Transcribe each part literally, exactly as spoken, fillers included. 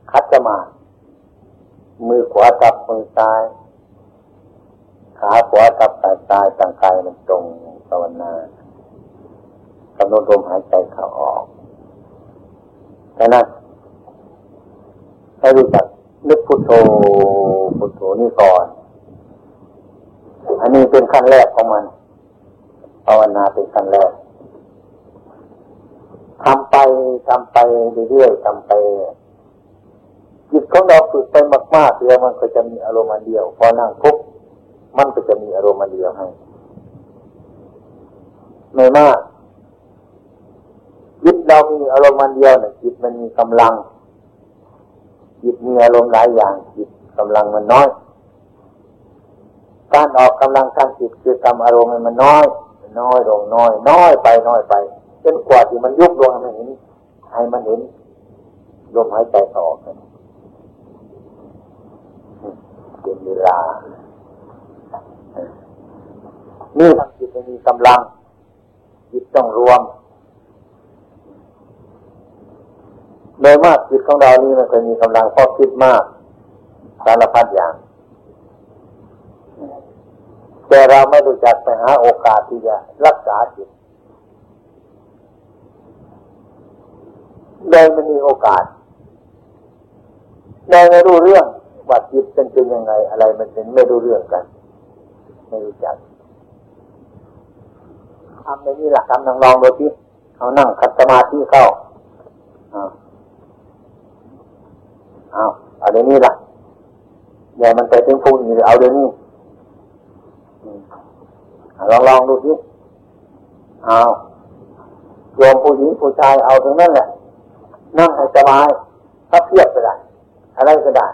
คัดสมาธิมือขวาทับมือซ้ายขาขวาทับขาซ้ายตั้งกายมันตรงภาวนากำหนดลมหายใจเข้าออกแค่นั้นให้รู้จักนึกพุทโธพุทโธนี่ก่อนอันนี้เป็นขั้นแรกของมันภาวนาเป็นขั้นแรกทำไปทำไปเรื่อยๆทำไปจิตของเราฝึกไปมากๆเดี๋ยวมันก็จะมีอารมณ์อันเดียวพอนั่งปุ๊บมันก็จะมีอารมณ์อันเดียวให้ไม่มากจิตเรามีอารมณ์อันเดียวเนี่ยจิตมันมีกำลังจิตมีอารมณ์หลายอย่างจิตกำลังมันน้อยการออกกำลังทางจิตคือทำอารมณ์มันน้อยน้อยลงน้อยน้อยไปน้อยไปจนกว่าที่มันยุบลงให้มันเห็นให้มันเห็นลมหายใจออกเป็นเวลานี่ทำจิตมันมีกำลังจิตต้องรวมโดยมากจิตของเรานี่มันเคยมีกำลังเพราะคิดมากสารพัดอย่างแต่เราไม่รู้จักไปหาโอกาสที่จะรักษาจิตเลยไม่มีโอกาสเลยไม่รู้เรื่องว่าจิตเป็นเป็นยังไงอะไรมันเป็นไม่รู้เรื่องกันไม่รู้จักทำในนี้หลักทำลองๆดูสิเอานั่งขัดสมาธิเข้าเอาเอาเอาเดี๋ยวนี้ล่ะอย่ามันไปถึงพรุ่งนี้เอาเดี๋ยวนี้ลองลองดูสิเอาโยมผู้หญิงผู้ชายเอาตรงนั้นแหละนั่งให้สบายถ้าเพียบก็ได้อะไรก็ได้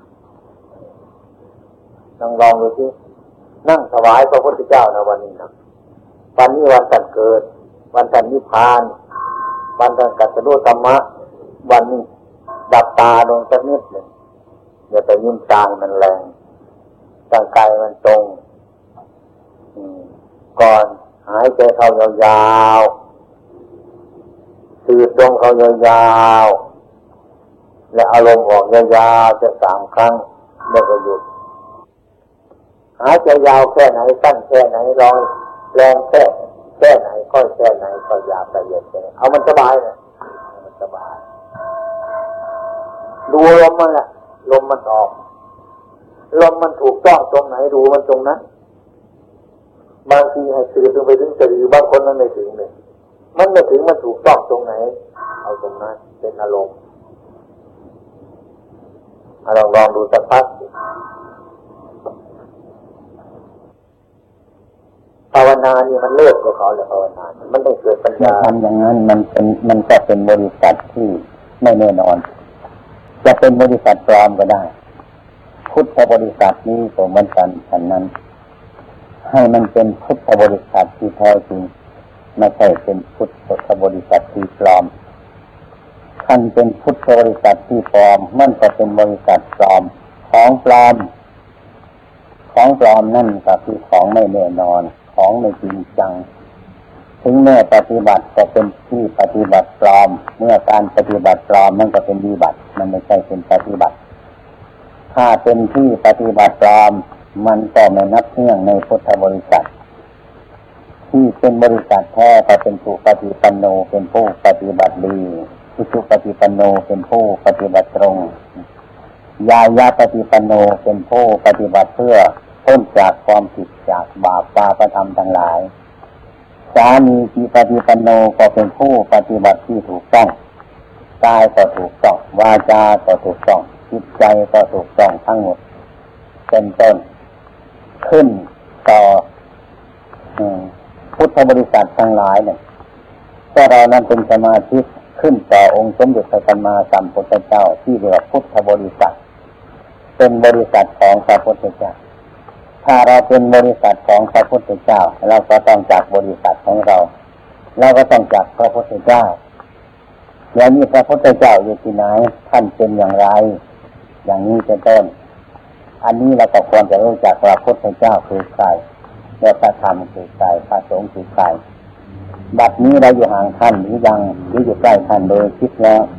ลองลองดูสินั่งถวายพระพุทธเจ้านะวันนี้นะวันนี้วันตัดเกิดวันตัดนิพพานวันตัดกัตถุธรรมะวันนี้ดับตาลงสักนิดหนึ่งอย่าไปยิ้มตามันแรงร่างกายมันตรงก่อนหายใจเข้ายาวๆสูดลมเข้ายาวๆและอารมณ์ออกยาวๆจะสามครั้งแล้วก็หยุดหายใจยาวแค่ไหนสั้นแค่ไหนลอยแรงแค่แค่ไหนค่อยแค่ไหนก็ยาวละเอียดแค่ไหนเอามันสบายนะมันสบายดูลมมันแหละลมมันออกลมมันถูกต้องตรงไหนดูมันตรงนั้นบางทีให้สื่อถึงไปถึงสะดือบางคนมันไม่ถึงเลยมันไม่ถึงมันถูกต้องตรงไหนเอาตรงนั้นเป็นอารมณ์ลองลองดูสักพักภาวนานี่มันเลิกกับเขาเลยภาวนามันต้องเกิดปัญญาทำอย่างนั้นมันเป็นมันก็เป็นบริษัทที่ไม่แน่นอนจะเป็นบริษัทปลอมก็ได้พุทธบริษัทนี้ก็เหมือนกันฉะนั้นให้มันเป็นพุทธบริษัทที่แท้จริงไม่ใช่เป็นพุทธบริษัทที่ปลอมท่านเป็นพุทธบริษัทที่ปลอมมันก็เป็นบริษัทปลอมของปลอมของปลอมนั่นก็คือของไม่แน่นอนของไม่จริงจังถึงแม้ปฏิบัติก็เป็นที่ปฏิบัติปลอมเมื่อการปฏิบัติปลอมมันก็เป็นวิบัติมันไม่ใช่เป็นปฏิบัติถ้าเป็นที่ปฏิบัติปลอมมันก็ไม่นับเนื่องในพุทธบริษัทที่เป็นบริษัทแท้ก็เป็นสุปฏิปันโนเป็นผู้ปฏิบัติดีสุปฏิปันโนเป็นผู้ปฏิบัติตรงญาญาปฏิปันโนเป็นผู้ปฏิบัติเพื่อพ้นจากความผิดจากบาปปาปธรรมทั้งหลายสามีจิปฏิปันโนก็เป็นผู้ปฏิบัติที่ถูกต้องกายก็ถูกต้องวาจาก็ถูกต้องจิตใจก็ถูกต้องทั้งหมดเป็นต้นขึ้นต่อพุทธบริษัททั้งหลายเนี่ยก็เรานั้นเป็นสมาธิขึ้นต่อองค์สมเด็จพระสัมมาสัมพุทธเจ้าที่เรียกว่าพุทธบริษัทเป็นบริษัทของพระพุทธเจ้าถ้าเราเป็นบริษัทของพระพุทธเจ้าเราก็ต้องจากบริษัทของเราเราก็ต้องจากพระพุทธเจ้าแล้วนี่พระพุทธเจ้าอยู่ที่ไหนท่านเป็นอย่างไรอย่างนี้เป็นต้นอันนี้เราก็ควรจะรู้จักพระพุทธเจ้าคือใครและพระธรรมคือใครพระสงฆ์คือใครบัดนี้เราอยู่ห่างท่านหรือยังหรืออยู่ใกล้ท่านโดยคิดแล้ว